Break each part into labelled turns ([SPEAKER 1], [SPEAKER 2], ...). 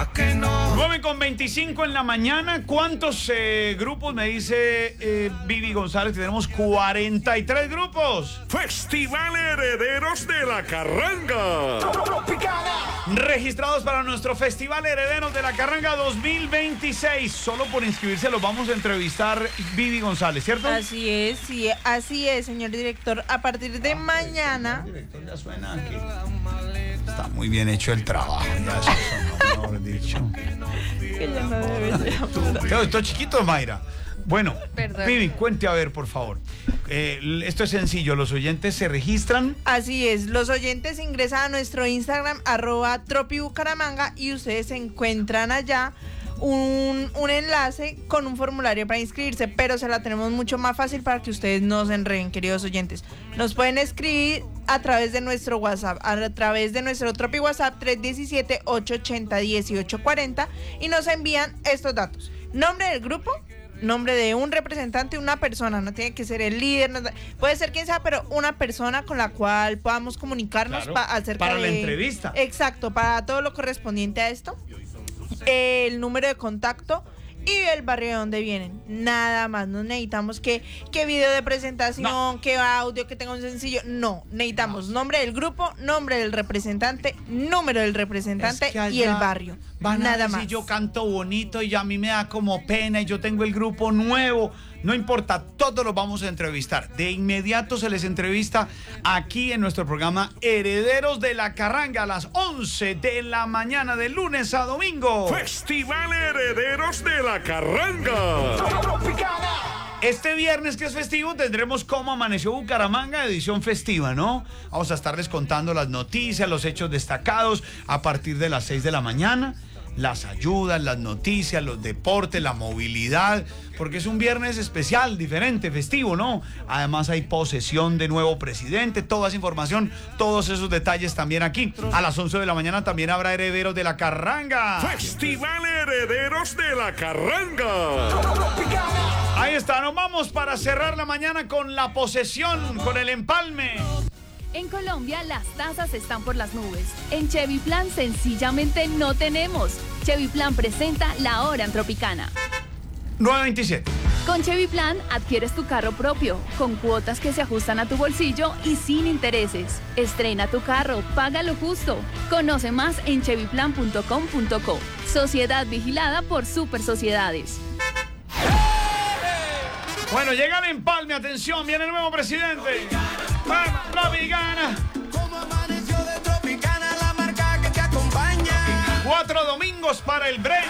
[SPEAKER 1] 9:25 en la mañana. ¿Cuántos grupos? Me dice Vivi González que tenemos 43 grupos.
[SPEAKER 2] Festival Herederos de la Carranga.
[SPEAKER 1] Registrados para nuestro Festival Herederos de la Carranga 2026. Solo por inscribirse los vamos a entrevistar Vivi González, ¿cierto?
[SPEAKER 3] Así es, sí, así es, señor director. A partir de mañana...
[SPEAKER 1] El director ya suena aquí. Está muy bien hecho el trabajo, ya eso no, mejor dicho.
[SPEAKER 3] Que ya no debe ser.
[SPEAKER 1] Esto chiquito, Mayra. Bueno,
[SPEAKER 3] Perdón.
[SPEAKER 1] Vivi, cuente a ver, por favor. Esto es sencillo, los oyentes se registran.
[SPEAKER 3] Así es, los oyentes ingresan a nuestro Instagram, @tropibucaramanga, y ustedes encuentran allá un enlace con un formulario para inscribirse, pero se la tenemos mucho más fácil para que ustedes no se enreden, queridos oyentes. Nos pueden escribir a través de nuestro WhatsApp, a través de nuestro Tropi WhatsApp 317-880-1840, y nos envían estos datos: nombre del grupo, nombre de un representante, una persona, no tiene que ser el líder, puede ser quien sea, pero una persona con la cual podamos comunicarnos,
[SPEAKER 1] Claro,
[SPEAKER 3] acerca
[SPEAKER 1] para
[SPEAKER 3] de
[SPEAKER 1] la entrevista.
[SPEAKER 3] Exacto, para todo lo correspondiente a esto. El número de contacto y el barrio de donde vienen. Nada más. No necesitamos que video de presentación, que audio, que tenga un sencillo. No, necesitamos nombre del grupo, nombre del representante, número del representante y el barrio. Nada más.
[SPEAKER 1] Si yo canto bonito y a mí me da como pena y yo tengo el grupo nuevo, no importa, todos los vamos a entrevistar. De inmediato se les entrevista aquí en nuestro programa Herederos de la Carranga a las 11 de la mañana de lunes a domingo.
[SPEAKER 2] Festival Herederos de la Carranga.
[SPEAKER 1] Este viernes, que es festivo, tendremos Cómo Amaneció Bucaramanga, edición festiva, ¿no? Vamos a estarles contando las noticias, los hechos destacados a partir de las 6 de la mañana. Las ayudas, las noticias, los deportes, la movilidad, porque es un viernes especial, diferente, festivo, ¿no? Además hay posesión de nuevo presidente, toda esa información, todos esos detalles también aquí. A las 11 de la mañana también habrá Herederos de la Carranga.
[SPEAKER 2] Festival Herederos de la Carranga.
[SPEAKER 1] Ahí está, nos vamos para cerrar la mañana con la posesión, con el empalme.
[SPEAKER 4] En Colombia las tasas están por las nubes. En Chevy Plan sencillamente no tenemos. Chevy Plan presenta La Hora en Tropicana.
[SPEAKER 1] 9:27.
[SPEAKER 4] Con Chevy Plan adquieres tu carro propio, con cuotas que se ajustan a tu bolsillo y sin intereses. Estrena tu carro, paga lo justo. Conoce más en chevyplan.com.co. Sociedad vigilada por Super Sociedades.
[SPEAKER 1] Bueno, llega el empalme, atención, viene el nuevo presidente. ¡Vamos, Tropicana!
[SPEAKER 5] Como amaneció de Tropicana, la marca que te acompaña.
[SPEAKER 1] 4 domingos para el BRE.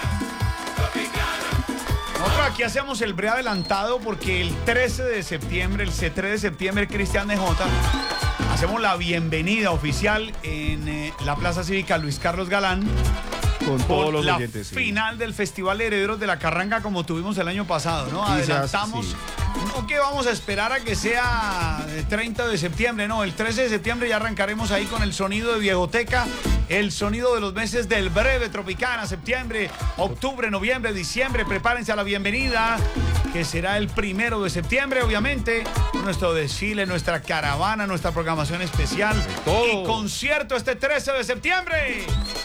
[SPEAKER 1] Nosotros aquí hacemos el BRE adelantado porque el 13 de septiembre, el C3 de septiembre, Cristian DJ, hacemos la bienvenida oficial en la Plaza Cívica Luis Carlos Galán.
[SPEAKER 6] Con todos los
[SPEAKER 1] la
[SPEAKER 6] oyentes, sí.
[SPEAKER 1] final del Festival Herederos de la Carranga como tuvimos el año pasado, ¿no?
[SPEAKER 6] Quizás,
[SPEAKER 1] Adelantamos.
[SPEAKER 6] sí.
[SPEAKER 1] No que vamos a esperar a que sea el 30 de septiembre, no, el 13 de septiembre ya arrancaremos ahí con el sonido de Viejoteca, el sonido de los meses del breve Tropicana, septiembre, octubre, noviembre, diciembre, prepárense a la bienvenida, que será el 1 de septiembre, obviamente, nuestro desfile, nuestra caravana, nuestra programación especial y concierto este 13 de septiembre.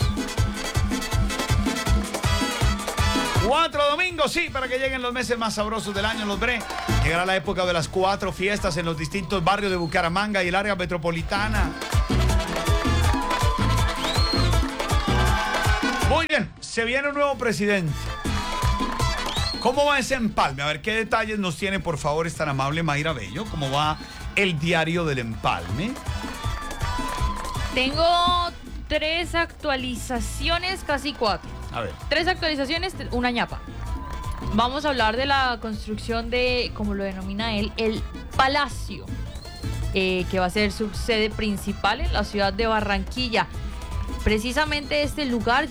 [SPEAKER 1] 4 domingos, sí, para que lleguen los meses más sabrosos del año, los BRE. Llegará la época de las 4 fiestas en los distintos barrios de Bucaramanga y el área metropolitana. Muy bien, se viene un nuevo presidente. ¿Cómo va ese empalme? A ver, ¿qué detalles nos tiene, por favor, es tan amable Mayra Bello? ¿Cómo va el diario del empalme?
[SPEAKER 7] Tengo 3 actualizaciones, casi 4.
[SPEAKER 1] A ver.
[SPEAKER 7] 3 actualizaciones, una ñapa. Vamos a hablar de la construcción de, como lo denomina él, el Palacio, que va a ser su sede principal en la ciudad de Barranquilla. Precisamente este lugar